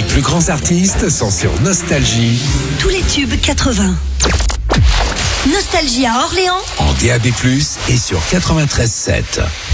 plus grands artistes sont sur Nostalgie. Tous les tubes 80. Nostalgie à Orléans. En DAB+, et sur 93.7.